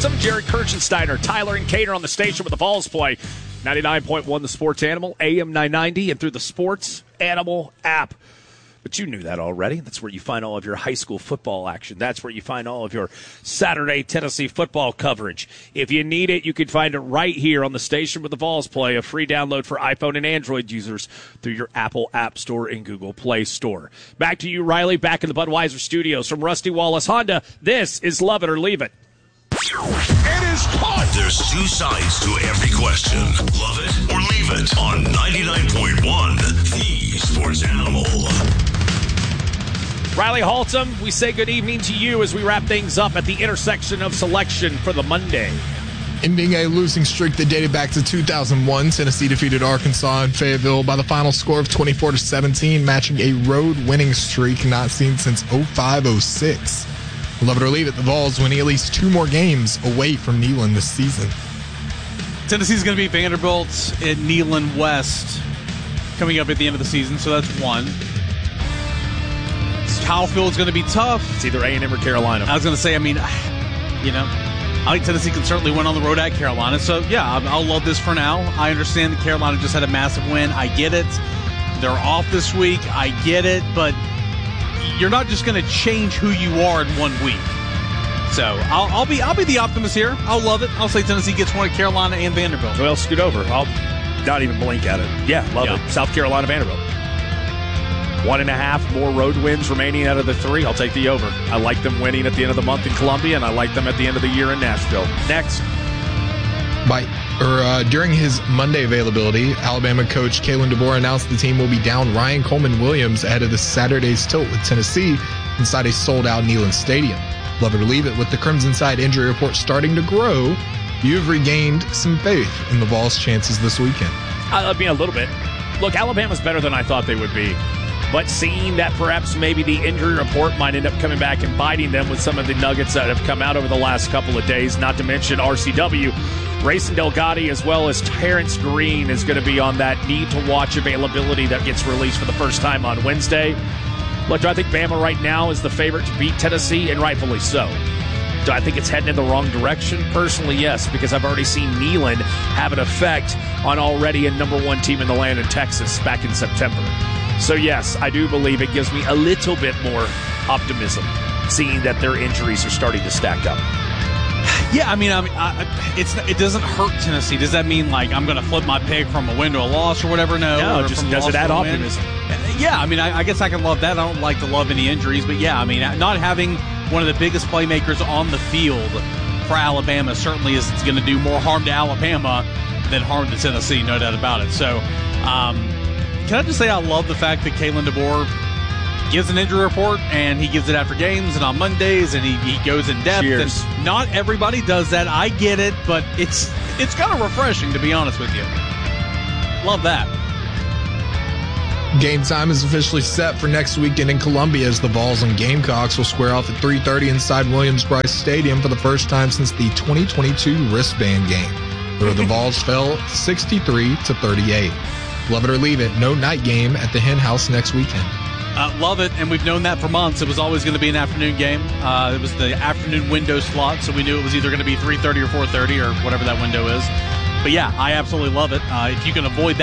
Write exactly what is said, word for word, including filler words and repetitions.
Holtzum, Jared Kirchensteiner, Tyler and Cater on the station with the Vols play. ninety-nine point one The Sports Animal, A M nine ninety, and through the Sports Animal app. But you knew that already. That's where you find all of your high school football action. That's where you find all of your Saturday Tennessee football coverage. If you need it, you can find it right here on the station with the Vols play, a free download for iPhone and Android users through your Apple App Store and Google Play Store. Back to you, Riley, back in the Budweiser studios from Rusty Wallace Honda. This is Love It or Leave It. It is caught. There's two sides to every question. Love it or leave it on ninety-nine point one The Sports Animal. Riley Holtzum, we say good evening to you as we wrap things up at the intersection of selection for the Monday. Ending a losing streak that dated back to two thousand one, Tennessee defeated Arkansas in Fayetteville by the final score of twenty-four to seventeen, matching a road winning streak not seen since oh five oh six. Love it or leave it, the Vols winning at least two more games away from Neyland this season. Tennessee's going to beat Vanderbilt at Neyland West coming up at the end of the season, so that's one. Kyle Field's going to be tough. It's either A and M or Carolina. I was going to say, I mean, you know, I think Tennessee can certainly win on the road at Carolina. So, yeah, I'll love this for now. I understand that Carolina just had a massive win. I get it. They're off this week. I get it. But you're not just going to change who you are in one week. So I'll, I'll be I'll be the optimist here. I'll love it. I'll say Tennessee gets one at Carolina and Vanderbilt. Well, scoot over. I'll not even blink at it. Yeah, love yeah. it. South Carolina, Vanderbilt. One and a half more road wins remaining out of the three. I'll take the over. I like them winning at the end of the month in Columbia, and I like them at the end of the year in Nashville. Next. By, or, uh, during his Monday availability, Alabama coach Kalen DeBoer announced the team will be down Ryan Coleman-Williams ahead of the Saturday's tilt with Tennessee inside a sold-out Neyland Stadium. Love it or leave it, with the Crimson Tide injury report starting to grow, you've regained some faith in the Vols' chances this weekend. I mean, a little bit. Look, Alabama's better than I thought they would be. But seeing that perhaps maybe the injury report might end up coming back and biting them with some of the nuggets that have come out over the last couple of days, not to mention R C W, Rayson Delgado as well as Terrence Green is going to be on that need-to-watch availability that gets released for the first time on Wednesday. Look, do I think Bama right now is the favorite to beat Tennessee? And rightfully so. Do I think it's heading in the wrong direction? Personally, yes, because I've already seen Neyland have an effect on already a number one team in the land in Texas back in September. So, yes, I do believe it gives me a little bit more optimism, seeing that their injuries are starting to stack up. Yeah, I mean, I mean I, it's it doesn't hurt Tennessee. Does that mean, like, I'm going to flip my pick from a win to a loss or whatever? No, no, or just does it add optimism? Yeah, I mean, I, I guess I can love that. I don't like to love any injuries, but, yeah, I mean, not having one of the biggest playmakers on the field for Alabama certainly is going to do more harm to Alabama than harm to Tennessee, no doubt about it. So, um can I just say I love the fact that Kalen DeBoer gives an injury report, and he gives it after games and on Mondays, and he, he goes in depth. Cheers. And not everybody does that. I get it, but it's it's kind of refreshing, to be honest with you. Love that. Game time is officially set for next weekend in Columbia as the Vols and Gamecocks will square off at three thirty inside Williams-Brice Stadium for the first time since the twenty twenty-two wristband game, where the Vols fell sixty-three to thirty-eight. Love it or leave it, no night game at the Hen House next weekend. Uh, love it, and we've known that for months. It was always going to be an afternoon game. Uh, it was the afternoon window slot, so we knew it was either going to be three thirty or four thirty or whatever that window is. But, yeah, I absolutely love it. Uh, if you can avoid that,